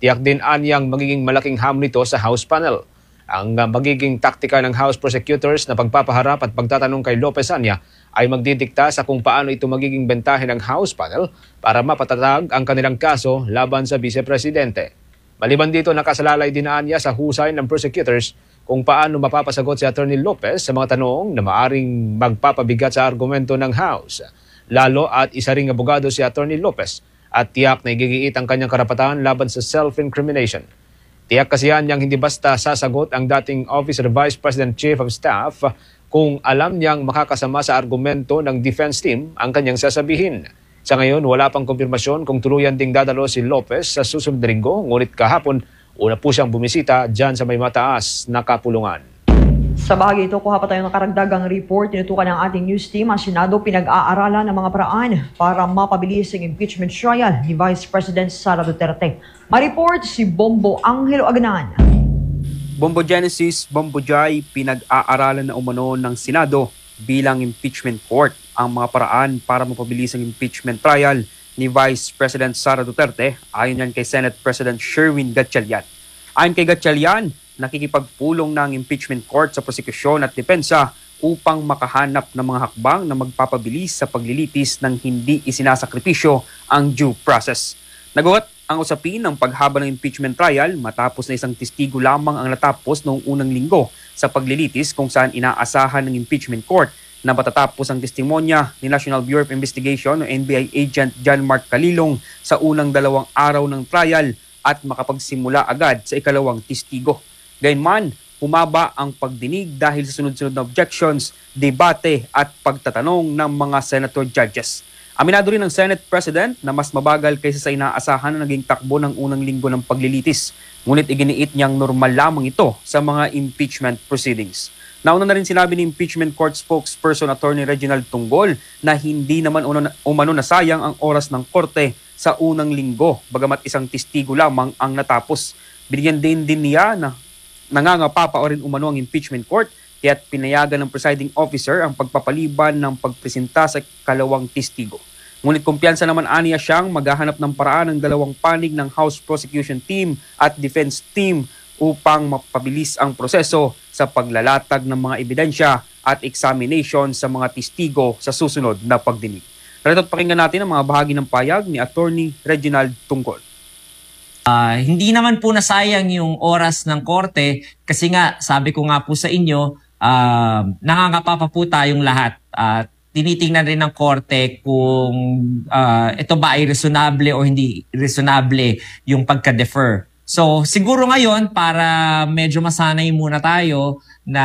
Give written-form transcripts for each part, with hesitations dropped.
Tiyak din anyang magiging malaking hamon nito sa House panel. Ang magiging taktika ng House prosecutors na pagpapaharap at pagtatanong kay Lopez anya ay magdidikta sa kung paano ito magiging bentahe ng House panel para mapatatag ang kanilang kaso laban sa Vice-Presidente. Maliban dito, nakasalalay din anya sa husay ng prosecutors kung paano mapapasagot si Atty. Lopez sa mga tanong na maaring magpapabigat sa argumento ng House. Lalo at isa ring abogado si Atty. Lopez at tiyak na igigiit ang kanyang karapatan laban sa self-incrimination. Tiyak kasi yan niyang hindi basta sasagot ang dating Office of Vice President Chief of Staff kung alam niyang makakasama sa argumento ng defense team ang kanyang sasabihin. Sa ngayon, wala pang kumpirmasyon kung tuluyan ding dadalo si Lopez sa susunod na linggo, ngunit kahapon, una po siyang bumisita dyan sa may mataas na kapulungan. Sa bahagi ito, kuha pa tayo ng karagdagang report. Tinutukan ng ating news team ang Senado pinag-aaralan ng mga paraan para mapabilis ang impeachment trial ni Vice President Sara Duterte. Mareport si Bombo Angelo Agnan. Bombo Genesis, Bombo Jai, pinag-aaralan na umano ng Senado bilang impeachment court ang mga paraan para mapabilis ang impeachment trial ni Vice President Sara Duterte ayon yan kay Senate President Sherwin Gatchalian. Ayon kay Gatchalian, nakikipagpulong ng impeachment court sa prosekusyon at depensa upang makahanap ng mga hakbang na magpapabilis sa paglilitis ng hindi isinasakripisyo ang due process. Nagulat ang usapin ng paghaba ng impeachment trial matapos na isang testigo lamang ang natapos noong unang linggo sa paglilitis kung saan inaasahan ng impeachment court na matatapos ang testimonya ni National Bureau of Investigation o NBI agent John Mark Calilong sa unang 2 araw ng trial at makapagsimula agad sa ikalawang testigo. Gayunman, humaba ang pagdinig dahil sa sunod-sunod na objections, debate at pagtatanong ng mga senator judges. Aminado rin ng Senate President na mas mabagal kaysa sa inaasahan na naging takbo ng unang linggo ng paglilitis. Ngunit iginiit niyang normal lamang ito sa mga impeachment proceedings. Nauna na rin sinabi ni impeachment court spokesperson Attorney Reginald Tunggol na hindi naman umano nasayang ang oras ng korte sa unang linggo, bagamat isang testigo lamang ang natapos. Binigyan din niya na nangangapa pa rin umano ang impeachment court kaya't pinayagan ng presiding officer ang pagpapaliban ng pagpresenta sa kalawang testigo. Ngunit kumpiyansa naman aniya siyang maghahanap ng paraan ng 2 panig ng House Prosecution Team at Defense Team upang mapabilis ang proseso sa paglalatag ng mga ebidensya at examination sa mga testigo sa susunod na pagdinig. Narito't pakinggan natin ang mga bahagi ng payag ni Attorney Reginald Tunggol. Hindi naman po nasayang yung oras ng korte kasi nga sabi ko nga po sa inyo, nangangapa pa po tayong lahat. Tinitingnan rin ng korte kung ito ba ay reasonable o hindi reasonable yung pagka-defer. So siguro ngayon para medyo masanay muna tayo na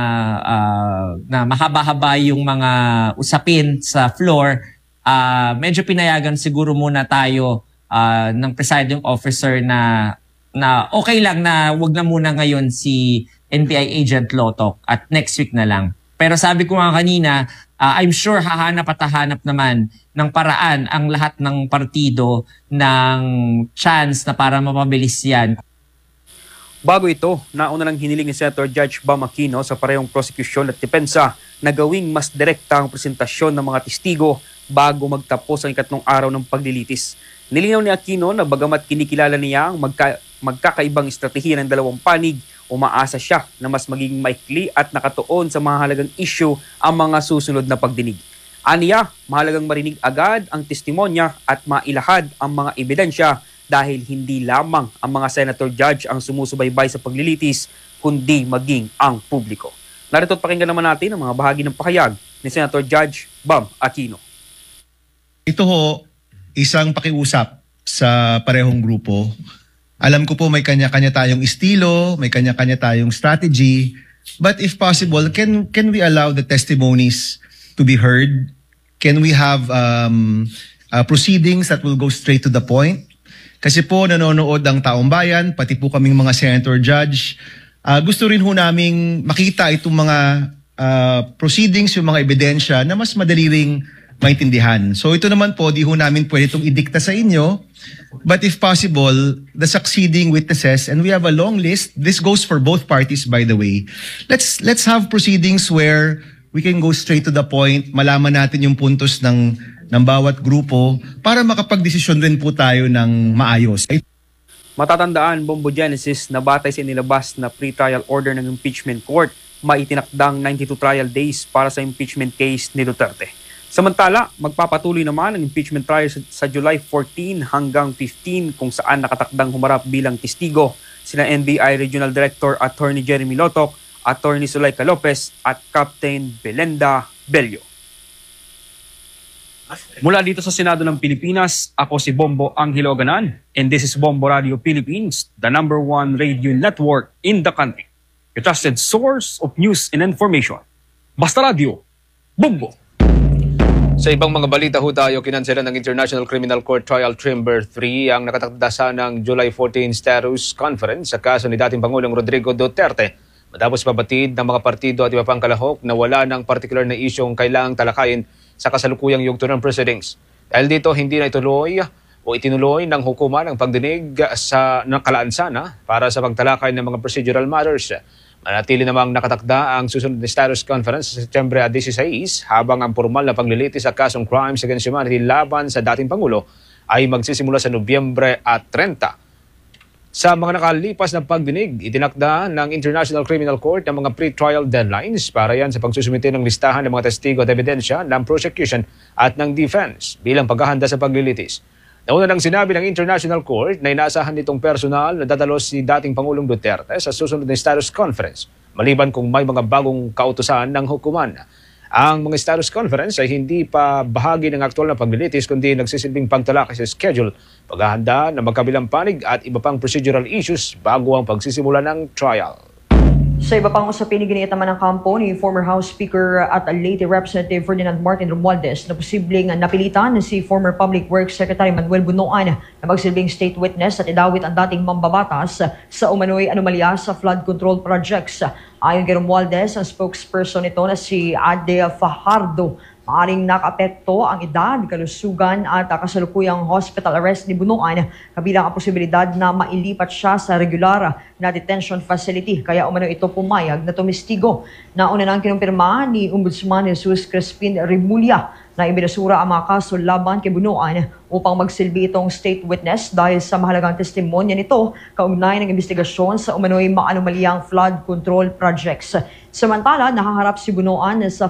mahaba-haba yung mga usapin sa floor, medyo pinayagan siguro muna tayo ng presiding officer na okay lang na wag na muna ngayon si NBI agent Lotok at next week na lang. Pero sabi ko nga kanina, I'm sure hahanap naman ng paraan ang lahat ng partido ng chance na para mapabilis yan. Bago ito, nauna lang hiniling ni Senator Judge Bam Aquino sa parehong prosekusyon at depensa na gawing mas direkta ang presentasyon ng mga testigo bago magtapos ang 3 araw ng paglilitis. Nilinaw ni Aquino na bagamat kinikilala niya ang magkakaibang estratehiya ng 2 panig, umaasa siya na mas magiging maikli at nakatuon sa mahalagang issue ang mga susunod na pagdinig. Aniya, mahalagang marinig agad ang testimonya at mailahad ang mga ebidensya dahil hindi lamang ang mga senator judge ang sumusubaybay sa paglilitis, kundi maging ang publiko. Narito't pakinggan naman natin ang mga bahagi ng pahayag ni Senator Judge Bam Aquino. Ito ho, isang pakiusap sa parehong grupo. Alam ko po may kanya-kanya tayong estilo, may kanya-kanya tayong strategy, but if possible, can we allow the testimonies to be heard? Can we have proceedings that will go straight to the point? Kasi po nanonood ang taong bayan, pati po kaming mga senator judge. Gusto rin ho naming makita itong mga proceedings, yung mga ebidensya na mas madali ring maintindihan. So ito naman po, di ho namin pwede itong idikta sa inyo. But if possible, the succeeding witnesses, and we have a long list, this goes for both parties by the way, let's have proceedings where we can go straight to the point, malaman natin yung puntos ng bawat grupo para makapagdesisyon rin po tayo ng maayos. Matatandaan, Bombo Genesis, na batay sa inilabas na pre-trial order ng impeachment court, maitinakdang 92 trial days para sa impeachment case ni Duterte. Samantala, magpapatuloy naman ang impeachment trial sa July 14 hanggang 15 kung saan nakatakdang humarap bilang testigo sina NBI Regional Director Attorney Jeremy Lotoc, Attorney Zuleika Lopez at Captain Belenda Bello. Mula dito sa Senado ng Pilipinas, ako si Bombo Angelo Ganan, and this is Bombo Radio Philippines, the #1 radio network in the country. Your trusted source of news and information. Basta Radio, Bombo! Sa ibang mga balita ho tayo, kinansela ng International Criminal Court Trial Chamber 3 ang nakatakda ng July 14 status conference sa kaso ni dating Pangulong Rodrigo Duterte matapos pabatid ng mga partido at iba pang kalahok na wala ng particular na isyong kailangang talakayin sa kasalukuyang yugto ng proceedings. Dahil dito, hindi na ituloy o itinuloy ng hukuman ang pagdinig sa nakalaan sana para sa pagtalakay ng mga procedural matters. Manatili namang nakatakda ang susunod na status conference sa Setyembre 16 habang ang formal na paglilitis sa kasong crimes against humanity laban sa dating Pangulo ay magsisimula sa Nobyembre 30. Sa mga nakalipas na pagdinig, itinakda ng International Criminal Court ang mga pre-trial deadlines para yan sa pagsusumite ng listahan ng mga testigo at ebidensya ng prosecution at ng defense bilang paghahanda sa paglilitis. Nauna nang sinabi ng International Court na inaasahan nitong personal na dadalos si dating Pangulong Duterte sa susunod na status conference, maliban kung may mga bagong kautusan ng hukuman. Ang mga status conference ay hindi pa bahagi ng aktual na paglilitis kundi nagsisilbing pagtalakay sa schedule, paghahanda ng magkabilang panig at iba pang procedural issues bago ang pagsisimula ng trial. Sa iba pang usapin, iginiit naman ng kampo ni former House Speaker at Leyte Representative Ferdinand Martin Romualdez na posibleng napilitan si former Public Works Secretary Manuel Bunoan na magsilbing state witness at idawit ang dating mambabatas sa umano'y anomalya sa flood control projects. Ayon kay Romualdez, ang spokesperson nito na si Ade Fajardo, maaring nakaapekto ang edad, kalusugan at kasalukuyang hospital arrest ni Bunoan kabilang ang posibilidad na mailipat siya sa regular na detention facility. Kaya umano ito pumayag na tumistigo. Nauna nang kinumpirma ni Ombudsman Jesus Crispin Remulla na ibinasura ang mga kaso laban kay Bunoan upang magsilbi itong state witness dahil sa mahalagang testimonya nito kaugnay ng investigasyon sa umano'y maanomalyang flood control projects. Samantala, nakaharap si Bunoan sa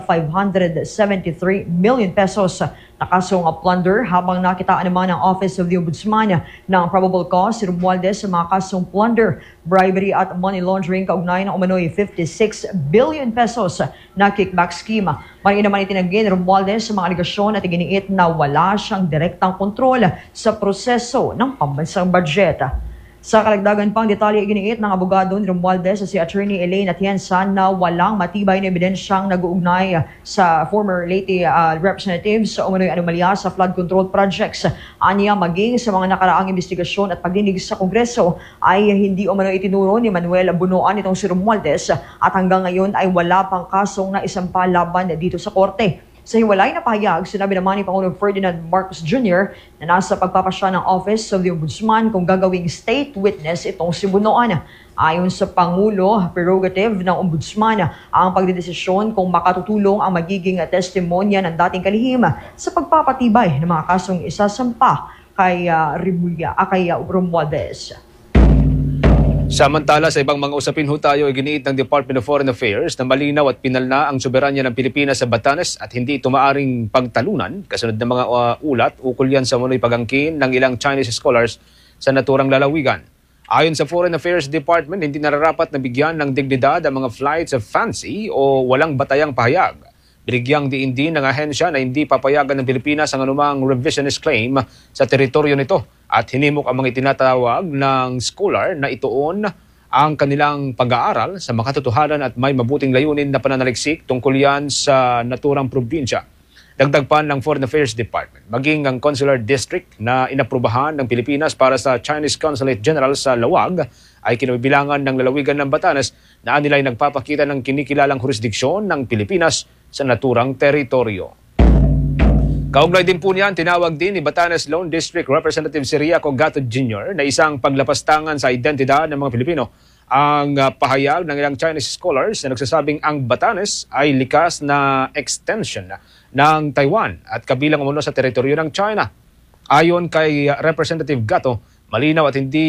573 million pesos na kasong plunder habang nakitaan naman ng Office of the Ombudsman ng probable cause si Romualdez sa mga kasong plunder, bribery at money laundering kaugnay ng umano'y 56 billion pesos na kickback scheme. Mariin naman itinanggi ni Romualdez sa mga aligasyon at iginiit na wala siyang direktang kontrol sa proseso ng pambansang budget. Sa kalagdagan pang detalye, iginiit ng abogado ni Romualdez si Attorney Elaine Atienza na walang matibay na ebidensyang nag-uugnay sa former Leyte representatives sa umano'y anomalya sa flood control projects. Aniya maging sa mga nakaraang investigasyon at pagdinig sa Kongreso ay hindi umano itinuro ni Manuel Bunoan itong si Romualdez at hanggang ngayon ay wala pang kasong na isampa laban dito sa korte. Sa hiwalay na pahayag, sinabi naman ni Pangulong Ferdinand Marcos Jr. na nasa pagpapasya ng Office of the Ombudsman kung gagawing state witness itong si Bunoan. Ayon sa Pangulo, prerogative ng Ombudsman ang pagdedesisyon kung makatutulong ang magiging testimonya ng dating kalihim sa pagpapatibay ng mga kasong isasampa kay Romualdez. Samantala, sa ibang mga usapin ho tayo, iginiit ng Department of Foreign Affairs na malinaw at pinalna ang soberanya ng Pilipinas sa Batanes at hindi ito maaring pagtalunan kasunod ng mga ulat ukol yan sa munoy pagangkin ng ilang Chinese scholars sa naturang lalawigan. Ayon sa Foreign Affairs Department, hindi nararapat na bigyan ng dignidad ang mga flights of fancy o walang batayang pahayag. Binigyang diin din ng ahensya na hindi papayagan ng Pilipinas ang anumang revisionist claim sa teritoryo nito at hinimok ang mga itinatawag ng scholar na ituon ang kanilang pag-aaral sa makatotohanan at may mabuting layunin na pananaliksik tungkol yan sa naturang probinsya. Dagdag pa ng Foreign Affairs Department, maging ang Consular District na inaprubahan ng Pilipinas para sa Chinese Consulate General sa Lawag ay kinabibilangan ng lalawigan ng Batanes na nila ay nagpapakita ng kinikilalang jurisdiksyon ng Pilipinas sa naturang teritoryo. Kaugnay din po niyan, tinawag din ni Batanes Lone District Representative Siriaco Gato Jr. na isang paglapastangan sa identidad ng mga Pilipino ang pahayag ng ilang Chinese scholars na nagsasabing ang Batanes ay likas na extension ng Taiwan at kabilang umuno sa teritoryo ng China. Ayon kay Representative Gato, malinaw at hindi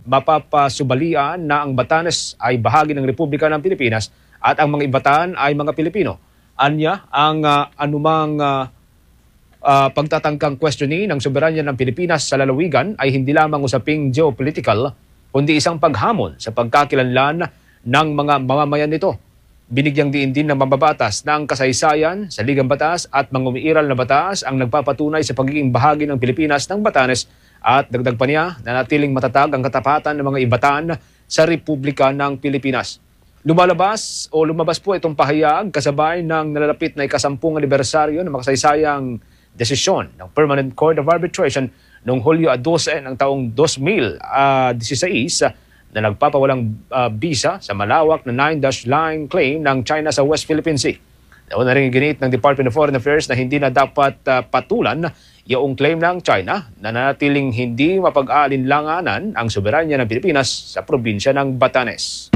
mapapasubalian na ang Batanes ay bahagi ng Republika ng Pilipinas at ang mga Ibataan ay mga Pilipino. Anya, ang anumang pagtatangkang questioning ng soberanya ng Pilipinas sa lalawigan ay hindi lamang usaping geopolitical, kundi isang paghamon sa pagkakilanlan ng mga mamamayan nito. Binigyang diin din ng mababatas ng kasaysayan sa Ligang Batas at mga umiiral na batas ang nagpapatunay sa pagiging bahagi ng Pilipinas ng Batanes at dagdag pa niya na natiling matatag ang katapatan ng mga Ibataan sa Republika ng Pilipinas. Lumabas po itong pahayag kasabay ng nalalapit na ika-10 anibersaryo ng makasaysayang desisyon ng Permanent Court of Arbitration noong Hulyo 12 ng taong 2016 na nagpapawalang bisa sa malawak na 9-dash line claim ng China sa West Philippine Sea. Nauna na rin ginit ng Department of Foreign Affairs na hindi na dapat patulan yung claim ng China na nanatiling hindi mapag-aalinlanganan ang soberanya ng Pilipinas sa probinsya ng Batanes.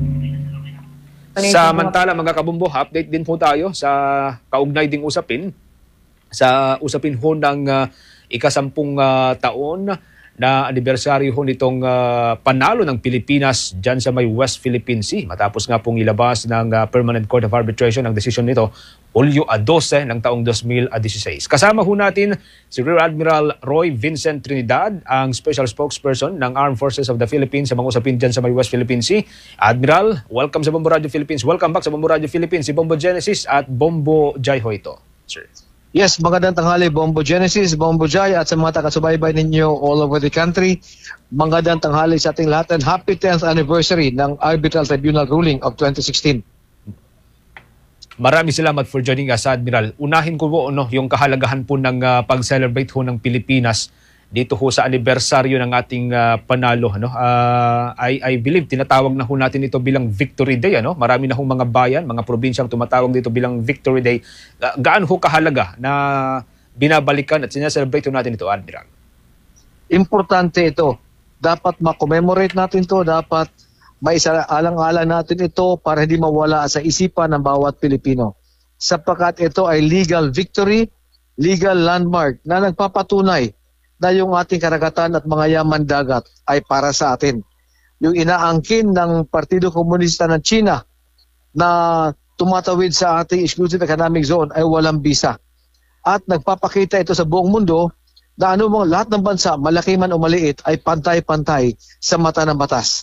Samantala mga kabumbo, update din po tayo sa kaugnay ding usapin. Sa usapin ho ng ika-10 taon na anibersaryo ho nitong panalo ng Pilipinas dyan sa may West Philippine Sea. Matapos nga pong ilabas ng Permanent Court of Arbitration ang desisyon nito Hulyo 12 ng taong 2016. Kasama ho natin si Rear Admiral Roy Vincent Trinidad, ang Special Spokesperson ng Armed Forces of the Philippines sa mga usapin dyan sa may West Philippine Sea. Admiral, welcome sa Bombo Radio Philippines. Welcome back sa Bombo Radio Philippines, si Bombo Genesis at Bombo Jai ho ito, sir. Yes, magandang tanghali, Bombo Genesis, Bombo Jai at sa mga taga-subaybay ninyo all over the country. Magandang tanghali sa ating lahat and happy 10th anniversary ng Arbitral Tribunal ruling of 2016. Maraming salamat for joining us, Admiral. Unahin ko po yung kahalagahan po ng pag-celebrate ho ng Pilipinas dito ho sa anibersaryo ng ating panalo. I believe tinatawag na ho natin ito bilang Victory Day. Marami na hong mga bayan, mga probinsyang tumatawag dito bilang Victory Day. Gaano ho kahalaga na binabalikan at sinaselebrate ho natin ito, Admiral? Importante ito. Dapat ma-commemorate natin ito. Dapat maisaalang-alang natin ito para hindi mawala sa isipan ng bawat Pilipino. Sapagkat ito ay legal victory, legal landmark na nagpapatunay na yung ating karagatan at mga yaman dagat ay para sa atin. Yung inaangkin ng Partido Komunista ng China na tumatawid sa ating exclusive economic zone ay walang bisa. At nagpapakita ito sa buong mundo na lahat ng bansa, malaki man o maliit, ay pantay-pantay sa mata ng batas.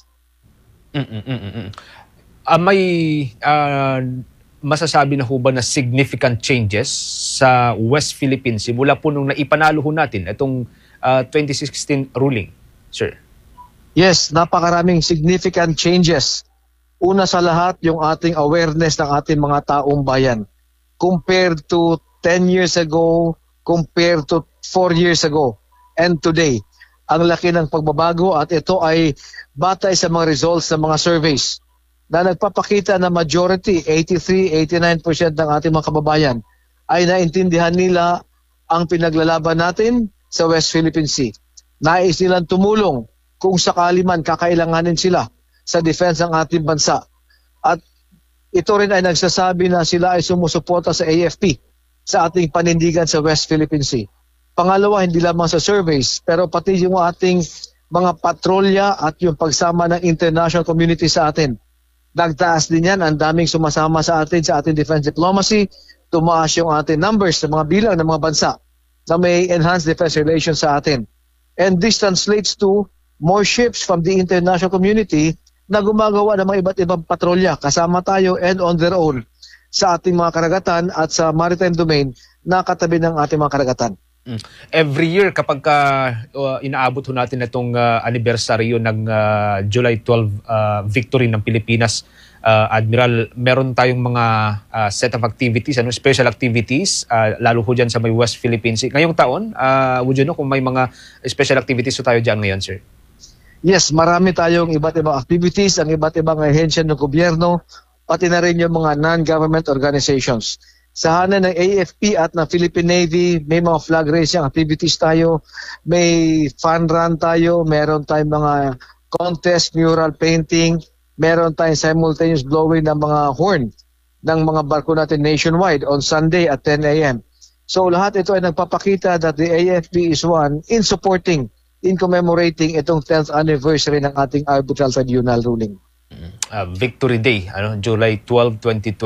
May masasabi na ho ba na significant changes sa West Philippines simula po nung naipanalo ho natin itong 2016 ruling, sir? Yes, napakaraming significant changes. Una sa lahat, yung ating awareness ng ating mga taong bayan. Compared to 10 years ago, compared to 4 years ago, and today. Ang laki ng pagbabago at ito ay batay sa mga results ng mga surveys na nagpapakita na majority, 83-89% ng ating mga kababayan ay naintindihan nila ang pinaglalaban natin sa West Philippine Sea. Nais nilang tumulong kung sakali man kakailanganin sila sa defense ng ating bansa. At ito rin ay nagsasabi na sila ay sumusuporta sa AFP sa ating panindigan sa West Philippine Sea. Pangalawa, hindi lamang sa surveys, pero pati yung ating mga patrolya at yung pagsama ng international community sa atin. Nagtaas din yan, ang daming sumasama sa ating defense diplomacy, tumaas yung ating numbers sa mga bilang ng mga bansa na may enhanced defense relations sa atin. And this translates to more ships from the international community na gumagawa ng mga iba't ibang patrolya. Kasama tayo and on their own sa ating mga karagatan at sa maritime domain na katabi ng ating mga karagatan. Every year kapag inaabot ho natin itong anibersaryo ng July 12 victory ng Pilipinas, Admiral, meron tayong mga set of activities, special activities, lalo ho dyan sa may West Philippine Sea. Ngayong taon, would you know kung may mga special activities ho tayo dyan ngayon, sir? Yes, marami tayong iba't ibang activities, ang iba't ibang ahensya ng gobyerno, pati na rin yung mga non-government organizations. Sa hanan ng AFP at ng Philippine Navy, may mga flag raising activities tayo, may fun run tayo, meron tayong mga contest, mural painting, meron tayong simultaneous blowing ng mga horn ng mga barko natin nationwide on Sunday at 10 a.m. So lahat ito ay nagpapakita that the AFP is one in supporting in commemorating itong 10th anniversary ng ating arbitral tribunal ruling. Victory Day, July 12,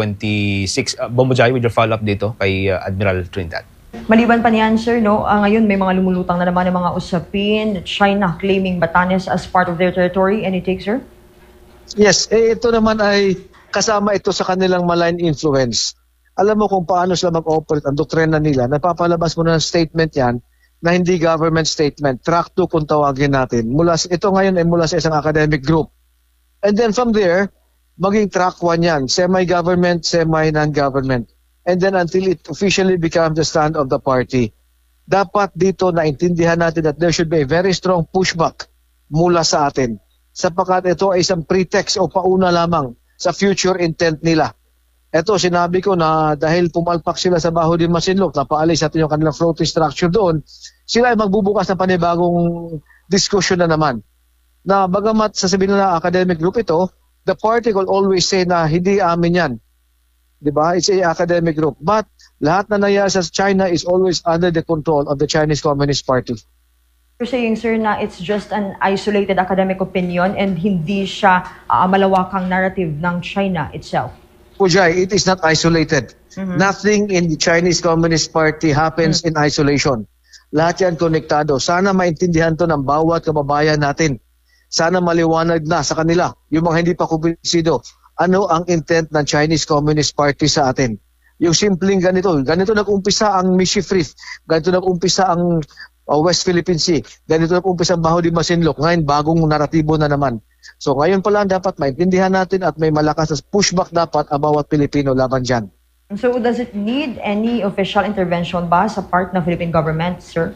2026. Bombo Jai, with your follow-up dito kay Admiral Trinidad. Maliban pa niyan, sir, ngayon may mga lumulutang na naman ng mga usapin. China claiming Batanes as part of their territory. Any take, sir? Yes, ito naman ay kasama ito sa kanilang malign influence. Alam mo kung paano sila mag-operate, ang doktrina nila. Napapalabas mo na ng statement yan na hindi government statement. Track 2 kung tawagin natin. Ito ngayon ay mula sa isang academic group. And then from there, maging track 1 yan. Semi-government, semi-non-government. And then until it officially becomes the stand of the party. Dapat dito naintindihan natin that there should be a very strong pushback mula sa atin. Sapagkat ito ay isang pretext o pauna lamang sa future intent nila. Ito, sinabi ko na dahil pumalpak sila sa Baho de Masinloc, napaalis natin yung kanilang floating structure doon, sila ay magbubukas ng panibagong diskusyon na naman. Na bagamat sasabihin na academic group ito, the party will always say na hindi amin yan. Diba? It's a academic group. But lahat na nangyayari sa China is always under the control of the Chinese Communist Party. You're saying, sir, na it's just an isolated academic opinion and hindi siya malawakang narrative ng China itself? Pujay, it is not isolated. Nothing in the Chinese Communist Party happens in isolation. Lahat yan konektado. Sana maintindihan to ng bawat kababayan natin. Sana maliwanag na sa kanila, yung mga hindi pa kumbinsido, ano ang intent ng Chinese Communist Party sa atin. Yung simpleng ganito nag-umpisa ang Mischief, ganito nag-umpisa ang West Philippine Sea, ganito nag-umpisa ang Baho de Masinloc, ngayon bagong naratibo na naman. So ngayon pa lang dapat maintindihan natin at may malakas na pushback dapat ang bawat Pilipino laban dyan. So does it need any official intervention ba sa part ng Philippine government, sir?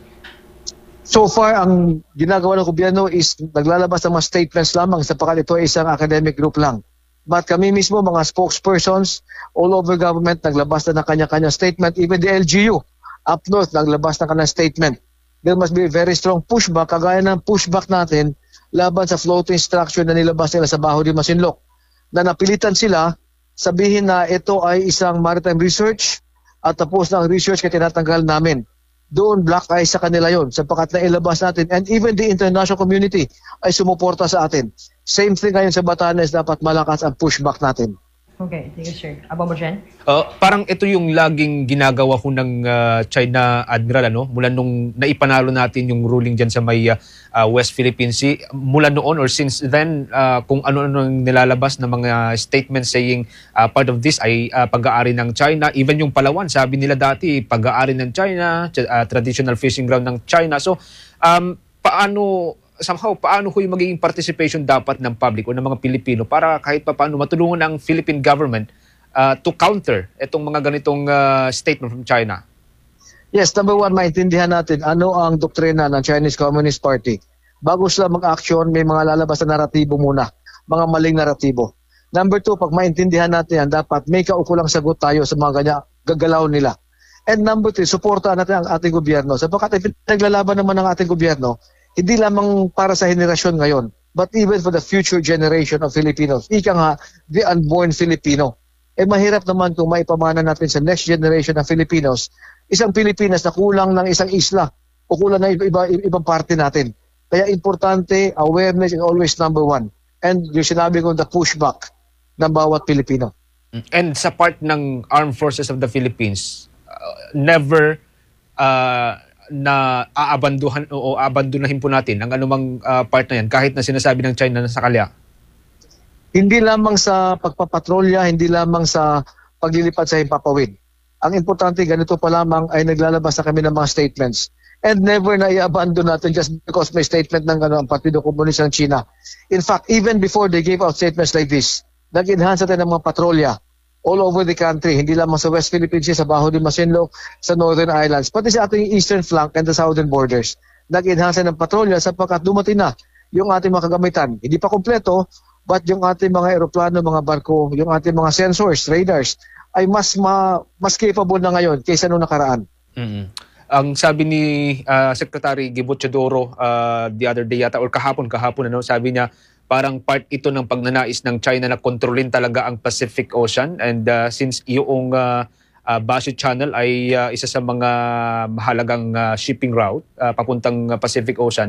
So far, ang ginagawa ng gobyerno is naglalabas ng mga statements lamang sapagkat ito ay isang academic group lang. But kami mismo, mga spokespersons, all over government, naglabas na ng kanya-kanya statement. Even the LGU, up north, naglabas na kanya statement. There must be a very strong pushback, kagaya ng pushback natin laban sa floating structure na nilabas nila sa Baho de Masinloc. Na napilitan sila sabihin na ito ay isang maritime research at tapos na ang research kaya tinatanggal namin. Doon black eye sa kanila yon sapagkat na ilabas natin and even the international community ay sumuporta sa atin. Same thing ngayon sa Batanes, dapat malakas ang pushback natin. Okay, thank you, sir. Bombo Jen? Parang ito yung laging ginagawa ko ng China Admiral, mula nung naipanalo natin yung ruling dyan sa may West Philippine Sea. Mula noon or since then, kung ano-ano nilalabas na mga statements saying part of this ay pag-aari ng China. Even yung Palawan, sabi nila dati, pag-aari ng China, traditional fishing ground ng China. So, paano ho yung magiging participation dapat ng public o ng mga Pilipino para kahit paano matulungan ang Philippine government to counter itong mga ganitong statement from China? Yes, number one, maintindihan natin ano ang doktrina ng Chinese Communist Party. Bago sila mag-action, may mga lalabas na naratibo muna, mga maling naratibo. Number two, pag maintindihan natin yan, dapat may kaukulang sagot tayo sa mga ganyan gagalaw nila. And number three, suportahan natin ang ating gobyerno. Sapagkat naglalaban naman ng ating gobyerno, hindi lamang para sa henerasyon ngayon, but even for the future generation of Filipinos. Ika nga, the unborn Filipino. Mahirap naman kung maipamana natin sa next generation ng Filipinos, isang Pilipinas na kulang ng isang isla o kulang ng ibang parte natin. Kaya importante, awareness is always number one. And yung sinabi ko, the pushback ng bawat Pilipino. And sa part ng Armed Forces of the Philippines, never na aabanduhan o abandonahin po natin ang anumang part na yan kahit na sinasabi ng China na sa kalya? Hindi lamang sa pagpapatrolya, hindi lamang sa paglilipad sa himpapawid. Ang importante, ganito pa lamang ay naglalabas na kami ng mga statements. And never na i-abandon natin just because may statement ng ang Partido Komunista ng China. In fact, even before they gave out statements like this, nag-enhance natin ng mga patrolya all over the country, hindi lamang sa West Philippine Sea, sa Baho de Masinloc, sa Northern Islands, pati sa ating eastern flank and the southern borders. Nag-enhance ng patrolya sapagkat dumating na yung ating mga kagamitan. Hindi pa kompleto, but yung ating mga eroplano, mga barko, yung ating mga sensors, radars, ay mas capable na ngayon kaysa noong nakaraan. Ang sabi ni Secretary Gibo Teodoro the other day yata, or kahapon, sabi niya, parang part ito ng pagnanais ng China na kontrolin talaga ang Pacific Ocean. And since yung Bashi Channel ay isa sa mga mahalagang shipping route papuntang Pacific Ocean,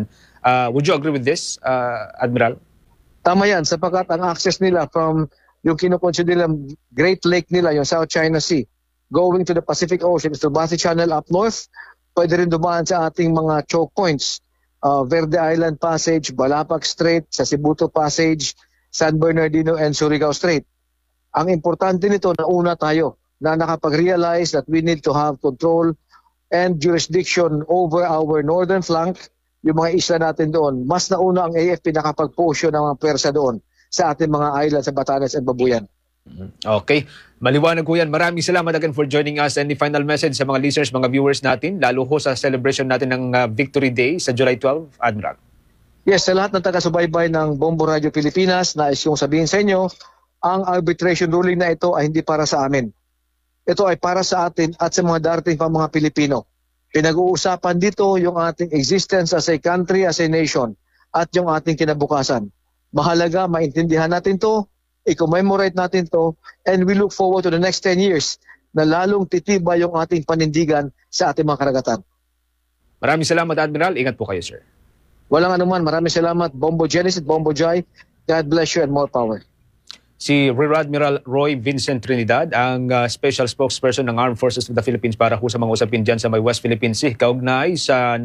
Would you agree with this, Admiral? Tama yan, sapagkat ang access nila from yung kinukonsider nilang Great Lake nila, yung South China Sea, going to the Pacific Ocean, to Basi Channel up north, pwede rin dumaan sa ating mga choke points, Verde Island Passage, Balapac Strait, sa Sibuto Passage, San Bernardino and Surigao Strait. Ang importante nito na una tayo na nakapag-realize that we need to have control and jurisdiction over our northern flank, yung mga isla natin doon. Mas nauna ang AFP nakapag-posyo ng mga pwersa doon sa ating mga island sa Batanes at Babuyan. Okay. Maliwanag ko yan. Maraming salamat again for joining us. Any final message sa mga listeners, mga viewers natin, lalo ho sa celebration natin ng Victory Day sa July 12, Admiral? Yes, sa lahat ng taga-subaybay ng Bombo Radio Pilipinas, nais kong sabihin sa inyo, ang arbitration ruling na ito ay hindi para sa amin. Ito ay para sa atin at sa mga darating pa mga Pilipino. Pinag-uusapan dito yung ating existence as a country, as a nation, at yung ating kinabukasan. Mahalaga, maintindihan natin to, i-commemorate natin to, and we look forward to the next 10 years na lalong titiba yung ating panindigan sa ating mga karagatan. Maraming salamat, Admiral. Ingat po kayo, sir. Walang anuman. Maraming salamat. Bombo Genesis, Bombo Jai. God bless you and more power. Si Rear Admiral Roy Vincent Trinidad, ang special spokesperson ng Armed Forces of the Philippines para ho sa mga usapin dyan sa may West Philippine Sea. Kaugnay sa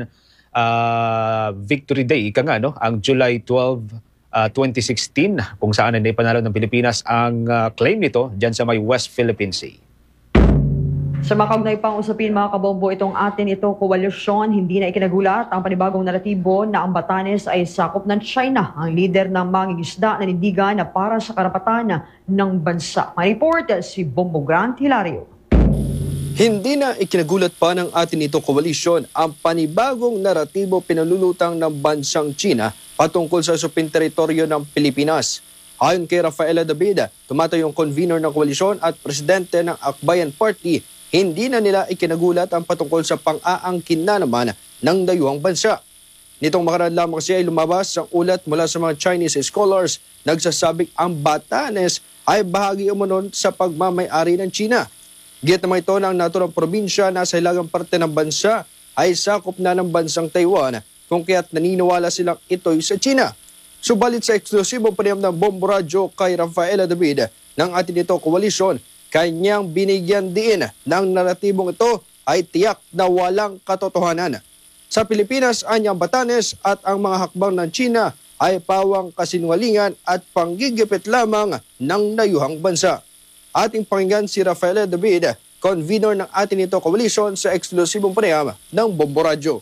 Victory Day, ika nga, no? Ang July 12, 2016, kung saan ay panalo ng Pilipinas ang claim nito dyan sa may West Philippine Sea. Sa mga kaugnay pang usapin mga kabombo, itong atin itong koalisyon, hindi na ikinagulat ang panibagong naratibo na ang Batanes ay sakop ng China, ang lider ng mangingisda na nindigan na para sa karapatan ng bansa. May report si Bombo Grant Hilario. Hindi na ikinagulat pa ng atin itong koalisyon ang panibagong naratibo pinalulutang ng bansang China patungkol sa suping teritoryo ng Pilipinas. Ayon kay Rafaela David, tumatayong convener ng koalisyon at presidente ng Akbayan Party, hindi na nila ikinagulat ang patungkol sa pang-aangkin na naman ng dayuhang bansa. Nitong makaraan lamang siya ay lumabas ang ulat mula sa mga Chinese scholars nagsasabing ang Batanes ay bahagi umunon sa pagmamay-ari ng China. Git naman ito na ang naturang probinsya na sa hilagang parte ng bansa ay sakop na ng bansang Taiwan kung kaya't naniniwala silang ito'y sa China. Subalit sa eksklusibong panayam ng Bombo Radio kay Rafaela David ng atin ito koalisyon, kanyang binigyan din ng naratibong ito ay tiyak na walang katotohanan. Sa Pilipinas, anyang Batanes at ang mga hakbang ng China ay pawang kasinungalingan at panggigipit lamang ng dayuhang bansa. Ating pakinggan si Rafaela David, convener ng atin ito koalisyon sa eksklusibong panayam ng Bombo Radio.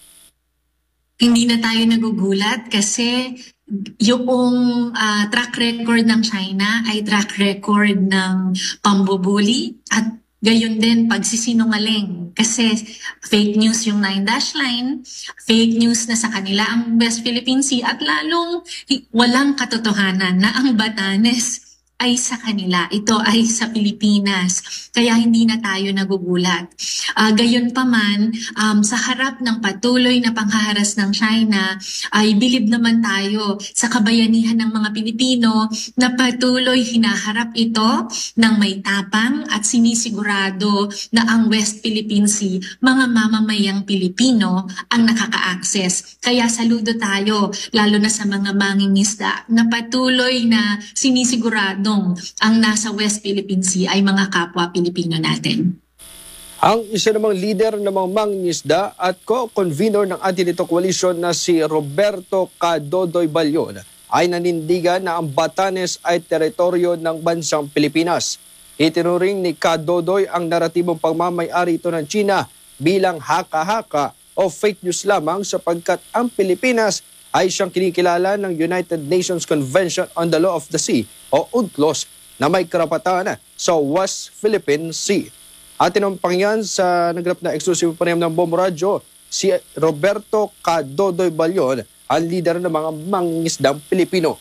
Hindi na tayo nagugulat kasi yung track record ng China ay track record ng pambubuli at gayon din pagsisinungaling. Kasi fake news yung 9-dash line, fake news na sa kanila ang West Philippine Sea at lalong walang katotohanan na ang Batanes ay sa kanila. Ito ay sa Pilipinas. Kaya hindi na tayo nagugulat. Gayon pa man, sa harap ng patuloy na panghaharas ng China, ay bilib naman tayo sa kabayanihan ng mga Pilipino na patuloy hinaharap ito ng may tapang at sinisigurado na ang West Philippine Sea, mga mamamayang Pilipino ang nakaka-access. Kaya saludo tayo, lalo na sa mga mangingisda, na patuloy na sinisigurado ang nasa West Philippine Sea ay mga kapwa Pilipino natin. Ang isa namang leader ng mga mangingisda at co-convener ng atin ito koalisyon na si Roberto Cadodoy Balyon ay nanindigan na ang Batanes ay teritoryo ng bansang Pilipinas. Itinuring ni Cadodoy ang naratibong pagmamay-ari ito ng China bilang haka-haka o fake news lamang sapagkat ang Pilipinas ay siyang kinikilala ng United Nations Convention on the Law of the Sea o UNCLOS na may karapatan sa West Philippine Sea. Atin ang pakinggan sa nagrap na exclusive panayam ng Bombo Radio, si Roberto Cadodoy Balyon, ang leader ng mga mangingisdang Pilipino.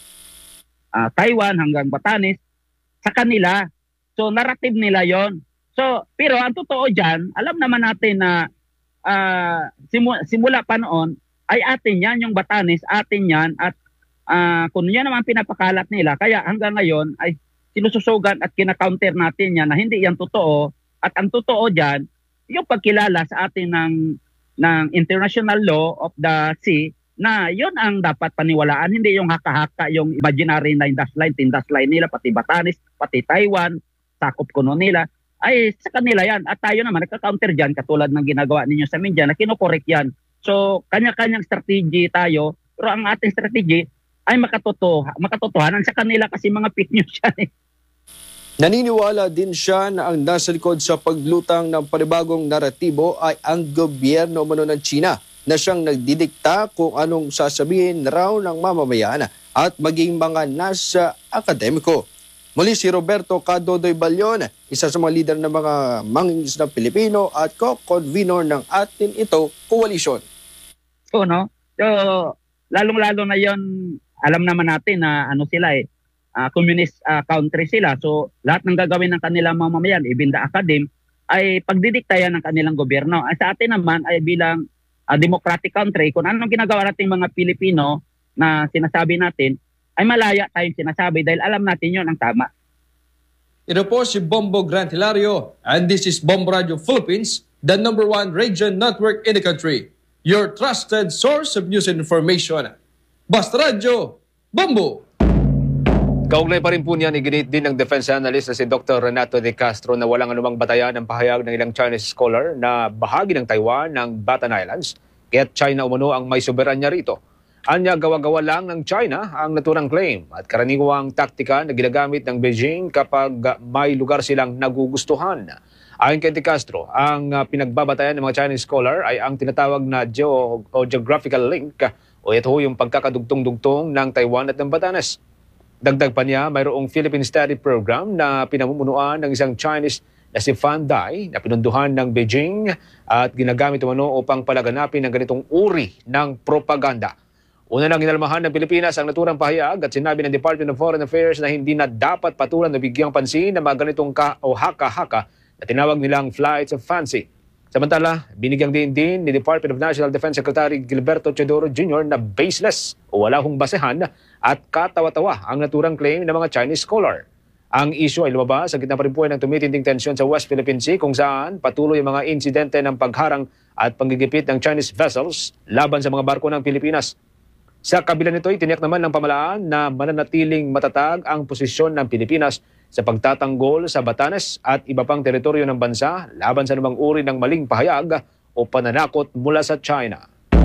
Taiwan hanggang Batanes, sa kanila. So narrative nila yon. So, pero ang totoo dyan, alam naman natin na simula pa noon, ay atin yan, yung Batanes, atin yan, at kung yan naman pinapakalat nila, kaya hanggang ngayon ay sinususugan at kina-counter natin yan na hindi yan totoo, at ang totoo dyan, yung pagkilala sa atin ng International Law of the Sea na yon ang dapat paniwalaan, hindi yung haka-haka, yung imaginary na tindash line nila, pati Batanes, pati Taiwan, sakop kuno nila, ay sa kanila yan. At tayo naman, nagka-counter dyan, katulad ng ginagawa ninyo sa media, na kinokorek yan. So, kanya-kanyang strategy tayo, pero ang ating strategy ay makatotohanan sa kanila kasi mga fake news yan eh. Naniniwala din siya na ang nasa likod sa paglutang ng panibagong naratibo ay ang gobyerno umano ng China, na siyang nagdidikta kung anong sasabihin raw ng mamamayan at maging mga nasa akademiko. Muli si Roberto Cadodoy Balyon, isa sa mga lider ng mga mangingisdang Pilipino at co-convenor ng atin ito koalisyon. So, no? So, lalong-lalo na yon, alam naman natin na ano sila communist country sila. So, lahat ng gagawin ng kanilang mamamayan, even the academe, ay pagdidikta yan ng kanilang gobyerno. Sa atin naman ay bilang democratic country, kung anong ginagawa natin mga Pilipino na sinasabi natin, ay malaya tayong sinasabi dahil alam natin yon ang tama. Ito po si Bombo Grant Hilario, and this is Bombo Radio Philippines, the #1 radio network in the country. Your trusted source of news and information. Basta Radio, Bombo! Kaugnay pa rin po niyan, iginit din ng defense analyst na si Dr. Renato De Castro na walang anumang batayan ng pahayag ng ilang Chinese scholar na bahagi ng Taiwan ng Batan Islands, kaya't China umano ang may soberanya rito. Anya, gawa-gawa lang ng China ang naturang claim at karaniwang taktika na ginagamit ng Beijing kapag may lugar silang nagugustuhan. Ayon kay De Castro, ang pinagbabatayan ng mga Chinese scholar ay ang tinatawag na geographical link o ito yung pagkakadugtong-dugtong ng Taiwan at ng Batanes. Dagdag pa niya, mayroong Philippine Study Program na pinamumunuan ng isang Chinese na si Fan Dai na pinunduhan ng Beijing at ginagamit umano upang palaganapin ng ganitong uri ng propaganda. Una nang inalmahan ng Pilipinas ang naturang pahayag at sinabi ng Department of Foreign Affairs na hindi na dapat patulan o bigyang pansin na mga ganitong haka-haka na tinawag nilang flights of fancy. Samantala, binigyang din ni Department of National Defense Secretary Gilberto Teodoro Jr. na baseless o wala hong basehan at katawa-tawa ang naturang claim ng mga Chinese scholar. Ang issue ay lumabas sa gitna pa rin po ng tumitinding tensyon sa West Philippine Sea kung saan patuloy ang mga insidente ng pagharang at panggigipit ng Chinese vessels laban sa mga barko ng Pilipinas. Sa kabila nito, itiniyak naman ng pamahalaan na mananatiling matatag ang posisyon ng Pilipinas sa pagtatanggol sa Batanes at iba pang teritoryo ng bansa laban sa anumang uri ng maling pahayag o pananakot mula sa China.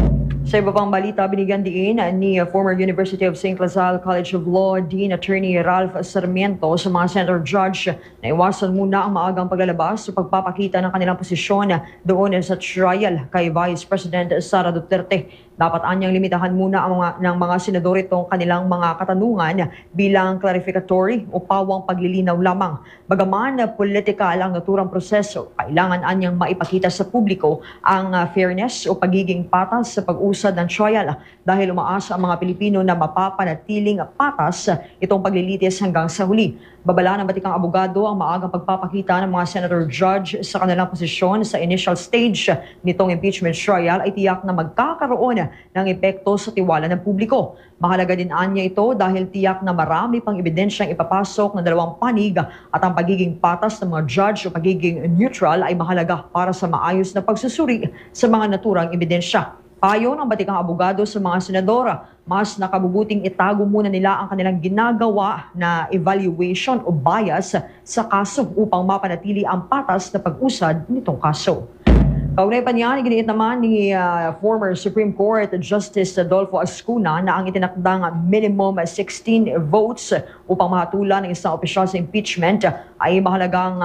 Sa iba pang balita, binigyan din ni former University of St. Lazal College of Law Dean Attorney Ralph Sarmiento sa mga Senator Judge na iwasan muna ang maagang paglalabas sa pagpapakita ng kanilang posisyon doon sa trial kay Vice President Sara Duterte. Dapat anyang limitahan muna ng mga senador itong kanilang mga katanungan bilang clarificatory o pawang paglilinaw lamang. Bagaman politikal ang naturang proseso, kailangan anyang maipakita sa publiko ang fairness o pagiging patas sa pag-usad ng trial dahil umaasa ang mga Pilipino na mapapanatiling patas itong paglilitis hanggang sa huli. Babala ng batikang abogado ang maagang pagpapakita ng mga Senator Judge sa kanilang posisyon sa initial stage nitong impeachment trial ay tiyak na magkakaroon ng epekto sa tiwala ng publiko. Mahalaga din anya ito dahil tiyak na marami pang ebidensyang ipapasok ng dalawang panig at ang pagiging patas ng mga judge o pagiging neutral ay mahalaga para sa maayos na pagsusuri sa mga naturang ebidensya. Payo ng batikang abogado sa mga senadora, mas nakabubuting itago muna nila ang kanilang ginagawa na evaluation o bias sa kaso upang mapanatili ang patas na pag-usad nitong kaso. Kaugnay pa niya, iginiit naman ni former Supreme Court Justice Adolfo Ascuna na ang itinakdang minimum 16 votes upang mahatulan ng isang opisyal sa impeachment ay mahalagang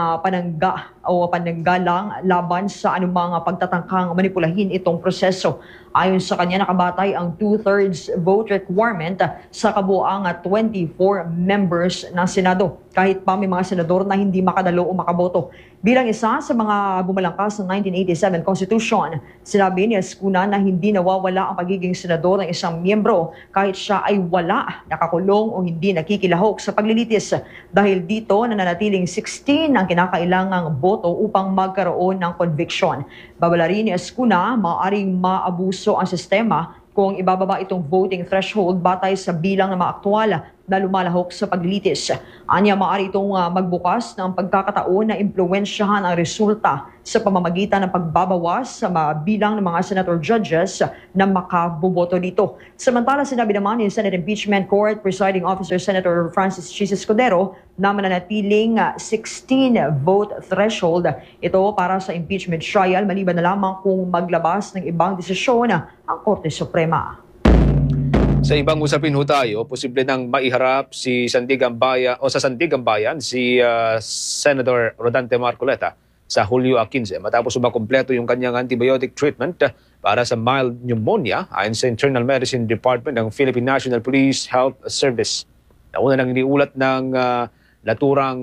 panangga lang laban sa anumang pagtatangkang manipulahin itong proseso. Ayon sa kanya, nakabatay ang 2/3 vote requirement sa kabuoang 24 members ng Senado. Kahit pa may mga senador na hindi makadalo o makaboto. Bilang isa sa mga bumalangkas ng 1987 Constitution, sinabi ni Ascuna na hindi nawawala ang pagiging senador ng isang miyembro kahit siya ay wala, nakakulong o hindi nakikilahok sa paglilitis. Dahil dito, nananatiling 16 ang kinakailangang boto upang magkaroon ng conviction. Babala rin ni Ascuna, maaaring maabuso ang sistema kung ibababa itong voting threshold batay sa bilang ng mga aktwal na lumalahok sa paglilitis. Anya, maaari itong magbukas ng pagkakataon na impluwensyahan ang resulta sa pamamagitan ng pagbabawas sa bilang ng mga senator judges na makaboboto dito. Samantala, sinabi naman ni Senate Impeachment Court Presiding Officer Senator Francis Chis Escudero na mananatiling 16-vote threshold ito para sa impeachment trial maliban na lamang kung maglabas ng ibang desisyon ang Korte Suprema. Sa ibang usapin ho tayo, posible nang maiharap si Sandigan Bayan si Senator Rodante Marcoleta sa Hulyo 15 matapos makumpleto yung kanyang antibiotic treatment para sa mild pneumonia ayon sa Internal Medicine Department ng Philippine National Police Health Service. Nauna nang iniulat ng naturang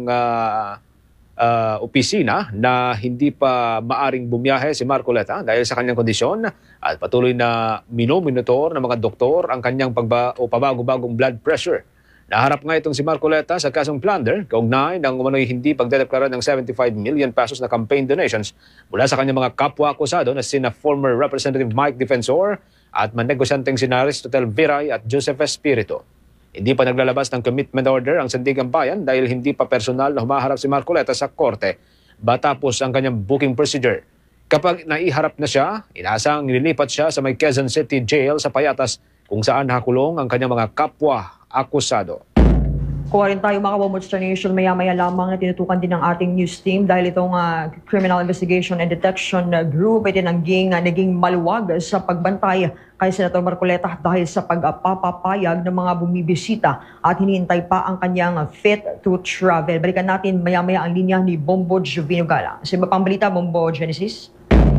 opisina na hindi pa maaring bumiyahe si Marcoleta dahil sa kanyang kondisyon at patuloy na minomonitor ng mga doktor ang kanyang pabago-bagong blood pressure. Naharap nga itong si Marcoleta sa kasong plunder kaugnay ng umano'y hindi pagdedeklara ng 75 million pesos na campaign donations mula sa kanyang mga kapwa-akusado na sina former Representative Mike Defensor at manegosyanteng sina Aristotel Viray at Joseph Espiritu. Hindi pa naglalabas ng commitment order ang Sandigan Bayan dahil hindi pa personal na humaharap si Marcoleta sa korte batapos ang kanyang booking procedure. Kapag naiharap na siya, inaasang nililipat siya sa may Quezon City Jail sa Payatas kung saan nakakulong ang kanyang mga kapwa-akusado. Kuha rin tayo mga Bombocha Nation maya-maya lamang na tinutukan din ng ating news team dahil itong Criminal Investigation and Detection Group ay naging maluwag sa pagbantay kay Senator Marcoleta dahil sa pagpapapayag ng mga bumibisita at hinihintay pa ang kanyang fit to travel. Balikan natin maya-maya ang linya ni Bombo Jovino Gala. Sa iba pang balita, Bombo Genesis.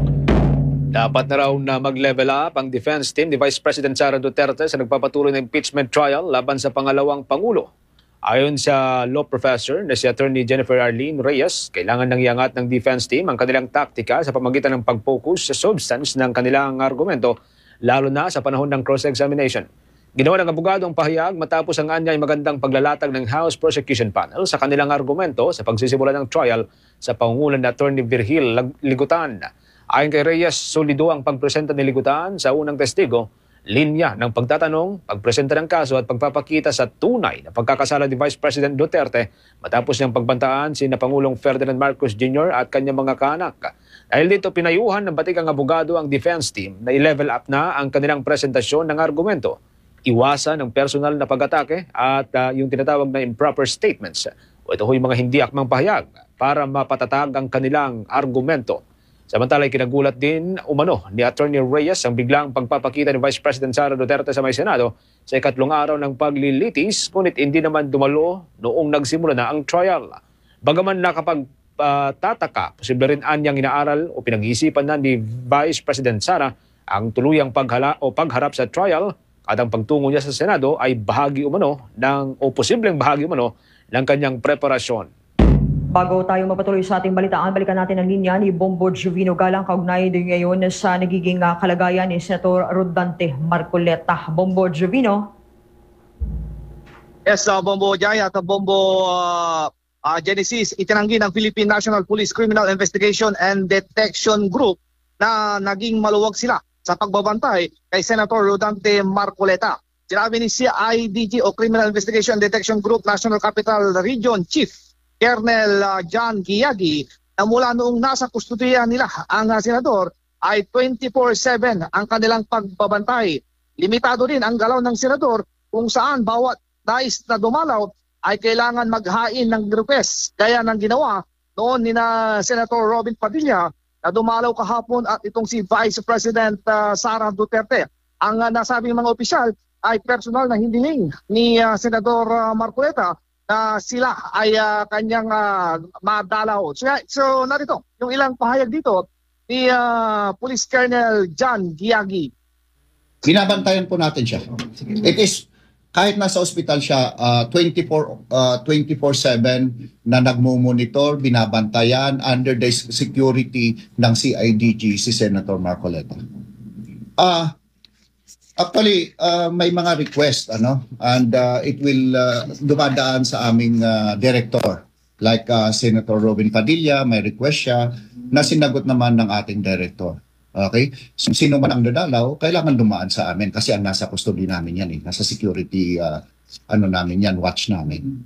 Dapat na raw na mag-level up ang defense team ni Vice President Sara Duterte sa nagpapatuloy na impeachment trial laban sa pangalawang Pangulo. Ayon sa law professor na si Attorney Jennifer Arlene Reyes, kailangan nang iangat ng defense team ang kanilang taktika sa pamamagitan ng pag-focus sa substance ng kanilang argumento, lalo na sa panahon ng cross-examination. Ginawa ng abogado ang pahayag matapos ang anyay magandang paglalatag ng House Prosecution Panel sa kanilang argumento sa pagsisimula ng trial sa pangungulan ni Attorney Virgil Ligutan. Ayon kay Reyes, solido ang pagpresenta ni Ligutan sa unang testigo, linya ng pagtatanong, pagpresenta ng kaso at pagpapakita sa tunay na pagkakasala ni Vice President Duterte matapos niyang pagbantaan si Pangulong Ferdinand Marcos Jr. at kanyang mga kaanak. Dahil dito pinayuhan ng batikang abogado ang defense team na i-level up na ang kanilang presentasyon ng argumento, iwasan ng personal na pag-atake at yung tinatawag na improper statements o ito ho'y mga hindi akmang pahayag para mapatatag ang kanilang argumento. Samantala, kinagulat din umano ni Attorney Reyes ang biglang pagpapakita ni Vice President Sara Duterte sa may Senado sa ikatlong araw ng paglilitis, ngunit hindi naman dumalo noong nagsimula na ang trial. Bagaman nakapagtataka, posible rin anyang inaaral o pinag-iisipan na ni Vice President Sara ang tuluyang pagharap sa trial at ang pagtungo niya sa Senado ay bahagi umano posibleng bahagi umano ng kanyang preparasyon. Bago tayo mapatuloy sa ating balitaan, balikan natin ang linya ni Bombo Jovino Galang kaugnay din ngayon sa nagiging kalagayan ni Senator Rodante Marcoleta. Bombo Jovino. Yes, Bombo Jaya at Bombo Genesis, itinanggi ng Philippine National Police Criminal Investigation and Detection Group na naging maluwag sila sa pagbabantay kay Senator Rodante Marcoleta. Sinabi ni CIDG o Criminal Investigation and Detection Group National Capital Region Chief Colonel John Giagi na mula noong nasa kustudiya nila ang senador ay 24/7 ang kanilang pagbabantay. Limitado rin ang galaw ng senador kung saan bawat nais na dumalaw ay kailangan maghain ng request. Kaya nang ginawa noon ni Senator Robin Padilla na dumalaw kahapon at itong si Vice President Sara Duterte. Ang nasabing mga opisyal ay personal na hiniling ni Senador Marcoleta na sila ay kanyang madalaw. So narito, yung ilang pahayag dito ni Police Colonel John Giagi. Binabantayan po natin siya. It is, kahit nasa ospital siya, 24/7 na nagmumonitor, binabantayan under the security ng CIDG si Senator Marcoleta. Actually, may mga request and it will dumadaan sa aming director. Like Senator Robin Padilla, may request siya na sinagot naman ng ating director. Okay? Sino man ang dadalaw, kailangan dumaan sa amin kasi ang nasa custody namin yan nasa security namin yan, watch namin.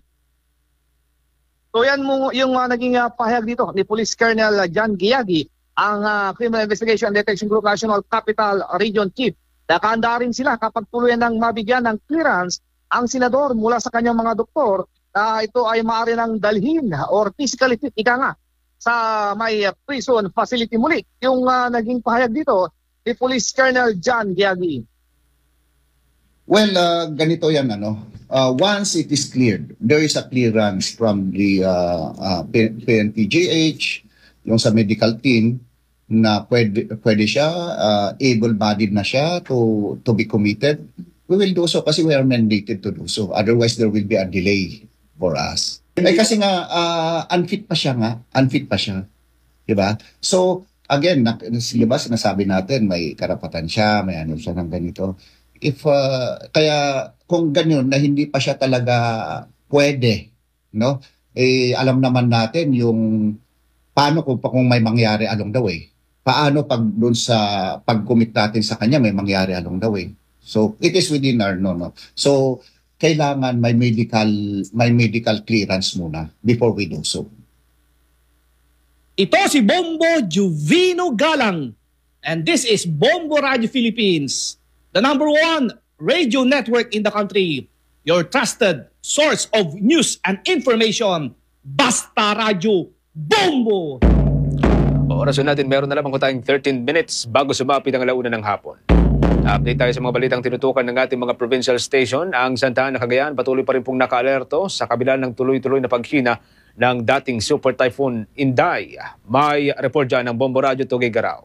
So yan mo yung naging pahayag dito ni Police Colonel John Giagi, ang Criminal Investigation and Detection Group National Capital Region Chief. Nakahanda rin sila kapag tuluyan ng mabigyan ng clearance ang senador mula sa kanyang mga doktor na ito ay maaari nang dalhin or physically fit, ika nga, sa may prison facility muli. Yung naging pahayag dito ni Police Colonel John Giagi. Well, ganito yan, once it is cleared, there is a clearance from the PNPGH, yung sa medical team, na pwede siya, able-bodied na siya to be committed. We will do so kasi we are mandated to do so. Otherwise, there will be a delay for us. Kasi nga, unfit pa siya. Diba? So, again, diba, sinasabi natin, may karapatan siya, may ano siya ng ganito. Kaya kung ganyan na hindi pa siya talaga pwede, no? Alam naman natin yung paano kung may mangyari along the way. Paano pag doon sa pag-commit natin sa kanya may mangyari along the way. So it is within our no. So kailangan may medical clearance muna before we do so. Ito si Bombo Juvino Galang, and this is Bombo Radio Philippines, the #1 radio network in the country, your trusted source of news and information. Basta Radio Bombo! Orason natin, meron na lamang tayong 13 minutes bago sumapit ang alauna ng hapon. Update tayo sa mga balitang tinutukan ng ating mga provincial station. Ang Santa Ana, Cagayan, patuloy pa rin pong naka-alerto sa kabila ng tuloy-tuloy na paghina ng dating Super Typhoon Inday. May report dyan ng Bombo Radio Tuguegarao.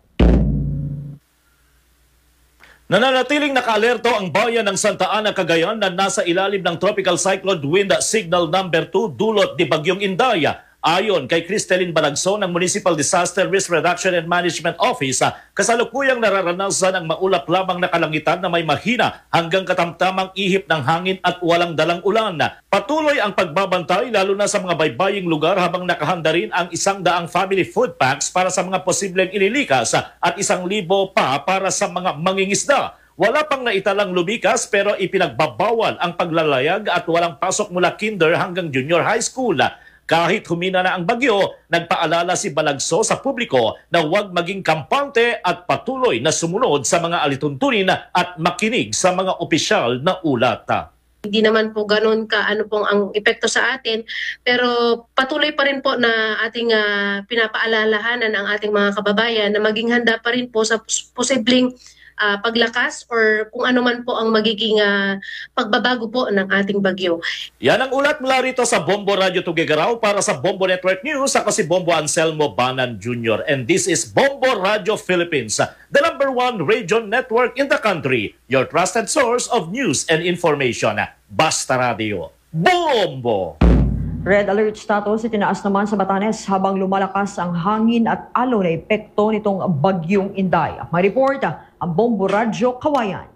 Nananatiling naka-alerto ang bayan ng Santa Ana, Cagayan na nasa ilalim ng Tropical Cyclone Wind Signal number 2 dulot ni Bagyong Inday. Ayon kay Cristelyn Balagson ng Municipal Disaster Risk Reduction and Management Office, kasalukuyang nararanasan ang maulap lamang na kalangitan na may mahina hanggang katamtamang ihip ng hangin at walang dalang ulan. Patuloy ang pagbabantay lalo na sa mga baybaying lugar habang nakahanda rin ang 100 family food packs para sa mga posibleng ililikas at 1,000 pa para sa mga mangingisda. Wala pang naitalang lumikas pero ipinagbabawal ang paglalayag at walang pasok mula kinder hanggang junior high school. Kahit humina na ang bagyo, nagpaalala si Balagso sa publiko na huwag maging kampante at patuloy na sumunod sa mga alituntunin at makinig sa mga opisyal na ulat. Hindi naman po ganun pong ang epekto sa atin, pero patuloy pa rin po na ating pinapaalalahanan ang ating mga kababayan na maging handa pa rin po sa posibleng paglakas or kung ano man po ang magiging pagbabago po ng ating bagyo. Yan ang ulat mula rito sa Bombo Radio Tuguegarao para sa Bombo Network News. Ako si Bombo Anselmo Banan Jr. And this is Bombo Radio Philippines, the #1 radio network in the country. Your trusted source of news and information. Basta Radio. Bombo! Red alert status itinaas naman sa Batanes habang lumalakas ang hangin at alon na epekto nitong Bagyong Inday. May report ang Bombo Radyo Kawayan.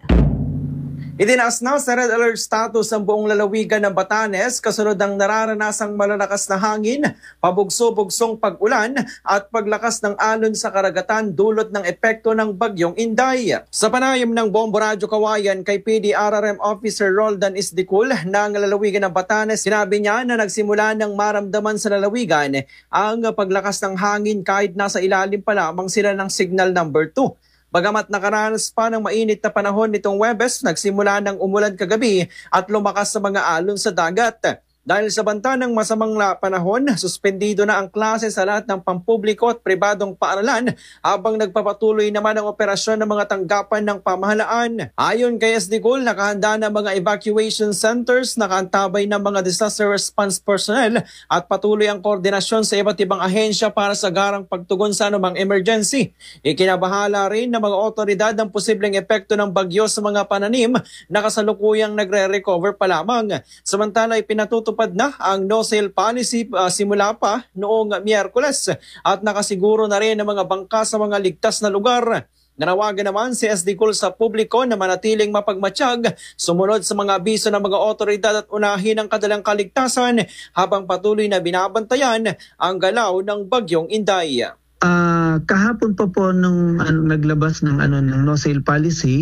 Itinaas na sa red alert status ang buong lalawigan ng Batanes kasunod ng nararanasang malalakas na hangin, pabugso-bugsong pag-ulan at paglakas ng alon sa karagatan dulot ng epekto ng Bagyong Inday. Sa panayam ng Bombo Radyo Kawayan kay PDRRM Officer Roldan Isdicul ng lalawigan ng Batanes, sinabi niya na nagsimula ng maramdaman sa lalawigan ang paglakas ng hangin kahit nasa ilalim pa lamang sila ng signal number 2. Bagamat nakaranas pa ng mainit na panahon nitong Huwebes, nagsimula ng umulan kagabi at lumakas sa mga alon sa dagat. Dahil sa banta ng masamang panahon, suspendido na ang klase sa lahat ng pampubliko at pribadong paaralan habang nagpapatuloy naman ang operasyon ng mga tanggapan ng pamahalaan. Ayon kay SDCOL, nakahanda na mga evacuation centers, nakaantabay ng mga disaster response personnel at patuloy ang koordinasyon sa iba't ibang ahensya para sa garang pagtugon sa anumang emergency. Ikinabahala rin ng mga otoridad ang posibleng epekto ng bagyo sa mga pananim na kasalukuyang nagre-recover pa lamang. Samantala, ipinatutupad na ang no-sale policy simula pa noong Miyerkules at nakasiguro na rin ang mga bangka sa mga ligtas na lugar. Nanawagan naman si SDCOL sa publiko na manatiling mapagmatsyag, sumunod sa mga abiso ng mga otoridad at unahin ang kadalang kaligtasan habang patuloy na binabantayan ang galaw ng Bagyong Inday. Kahapon pa po nung naglabas ng no-sale policy,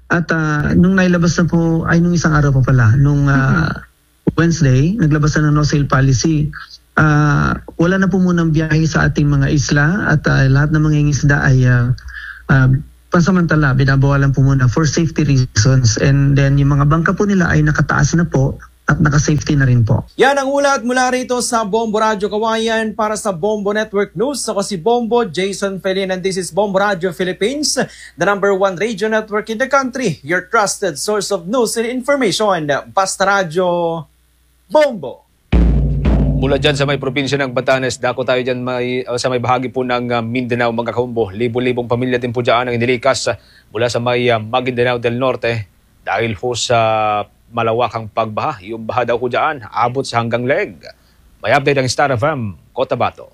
At nung nailabas na po, ay nung isang araw pa pala, nung Wednesday, naglabas na ng no sale policy. Wala na po munang biyahe sa ating mga isla at lahat ng mga isda ay pansamantala, binabawalan po muna for safety reasons. And then yung mga bangka po nila ay nakataas na po at naka-safety na rin po. Yan ang ulat mula rito sa Bombo Radio Kawayan para sa Bombo Network News. Ako si Bombo Jason Felin and this is Bombo Radio Philippines, the #1 radio network in the country, your trusted source of news and information. Basta Radio Bombo. Mula dyan sa may probinsya ng Batanes, dako tayo dyan sa may bahagi po ng Mindanao, mga kaumbo. Libo-libong pamilya din po dyan ang inilikas mula sa may Maguindanao del Norte dahil po sa malawakang pagbaha. Yung baha daw ko dyan, abot sa hanggang leg. May update ang Star FM, Cotabato.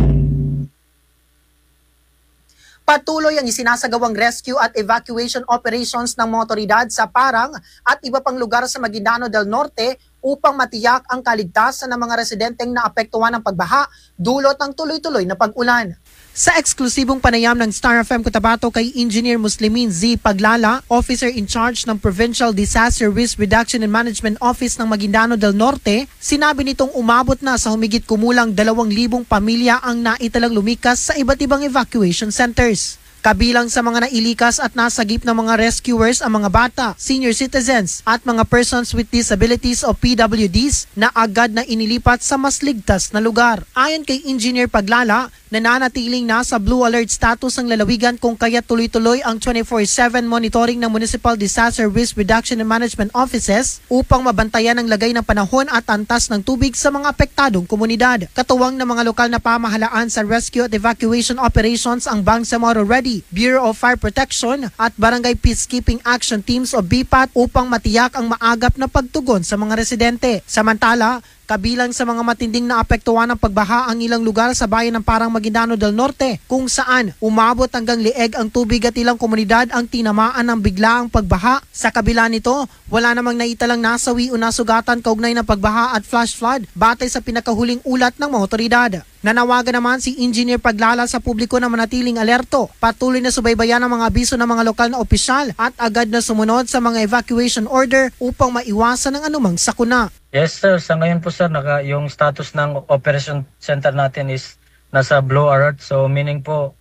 Patuloy ang isinasagawang rescue at evacuation operations ng mga otoridad sa Parang at iba pang lugar sa Maguindanao del Norte upang matiyak ang kaligtasan ng mga residenteng naapektuhan ng pagbaha dulot ng tuloy-tuloy na pag-ulan. Sa eksklusibong panayam ng Star FM Cotabato kay Engineer Muslimin Z. Paglala, Officer in Charge ng Provincial Disaster Risk Reduction and Management Office ng Maguindanao del Norte, sinabi nitong umabot na sa humigit kumulang 2,000 pamilya ang naitalang lumikas sa iba't ibang evacuation centers. Kabilang sa mga nailikas at nasagip ng mga rescuers ang mga bata, senior citizens at mga persons with disabilities o PWDs na agad na inilipat sa mas ligtas na lugar. Ayon kay Engineer Paglala, nananatiling nasa blue alert status ang lalawigan kung kaya tuloy-tuloy ang 24/7 monitoring ng Municipal Disaster Risk Reduction and Management Offices upang mabantayan ang lagay ng panahon at antas ng tubig sa mga apektadong komunidad. Katuwang ng mga lokal na pamahalaan sa rescue at evacuation operations ang Bangsamoro Ready, Bureau of Fire Protection at Barangay Peacekeeping Action Teams o BPAT upang matiyak ang maagap na pagtugon sa mga residente. Samantala, kabilang sa mga matinding naapektuhan ng pagbaha ang ilang lugar sa bayan ng Parang Maguindanao del Norte kung saan umabot hanggang leeg ang tubig at ilang komunidad ang tinamaan ng biglaang pagbaha. Sa kabila nito, wala namang naitalang nasawi o nasugatan kaugnay ng pagbaha at flash flood batay sa pinakahuling ulat ng mga otoridad. Nanawagan naman si Engineer Paglala sa publiko na manatiling alerto, patuloy na subaybayan ang mga abiso ng mga lokal na opisyal at agad na sumunod sa mga evacuation order upang maiwasan ang anumang sakuna. Yes sir, sa ngayon po sir, yung status ng operation center natin is nasa blue alert. So meaning po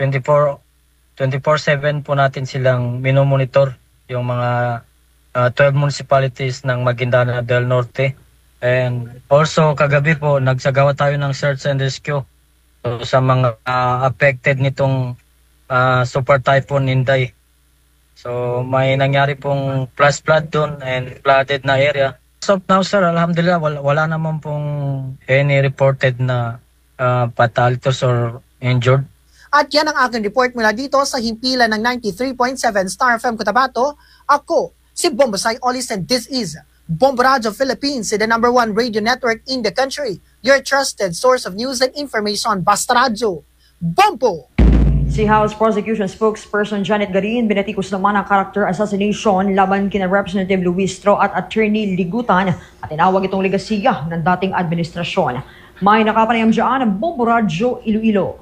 24/7 po natin silang minomonitor yung mga 12 municipalities ng Maguindanao del Norte. And also kagabi po nagsagawa tayo ng search and rescue sa mga affected nitong Super Typhoon Inday. So may nangyari pong flash flood doon and flooded na area. So now sir, alhamdulillah, wala naman pong any reported na fatalities or injured. At yan ang aking report mula dito sa himpilan ng 93.7 Star FM Cotabato. Ako, si Bombosay Olis and this is Bombo Radio Philippines, the #1 radio network in the country. Your trusted source of news and information, Basta Radio. Bombo! Si House Prosecution Spokesperson Janet Garin binatikos naman ang character assassination laban kina Representative Luis Tro at Attorney Ligutan at tinawag itong legasiya ng dating administrasyon. May nakapanayam dyan ang Bombo Radio Iloilo.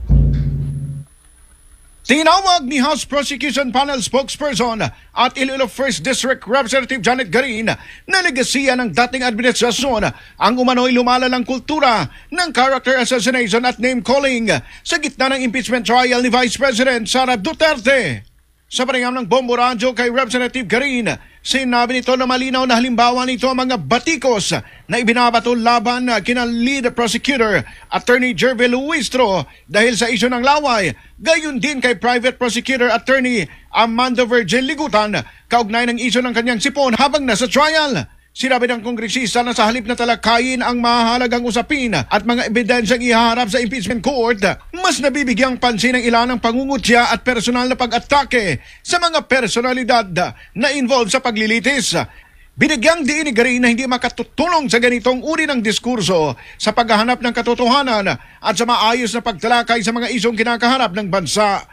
Tinawag ni House Prosecution Panel Spokesperson at Iloilo 1st District Representative Janet Garin na legasiya ng dating administrasyon ang umano'y lumalalang kultura ng character assassination at name-calling sa gitna ng impeachment trial ni Vice President Sara Duterte. Sa panayam ng Bombo Radio kay Representative Garin, sinabi nito na malinaw na halimbawa nito ang mga batikos na ibinabato laban kina lead prosecutor Attorney Jervil Luistro dahil sa isyu ng laway, gayon din kay private prosecutor Attorney Amando Virgil Ligutan kaugnay ng isyu ng kanyang sipon habang nasa trial. Sinabi ng kongresista na sa halip na talakayin ang mahalagang usapin at mga ebidensyang ihaharap sa impeachment court, mas nabibigyang pansin ng ilan ng pangungutya at personal na pag-atake sa mga personalidad na involved sa paglilitis. Binigyang diin ni Garin na hindi makatutulong sa ganitong uri ng diskurso sa paghahanap ng katotohanan at sa maayos na pagtalakay sa mga isyong kinakaharap ng bansa.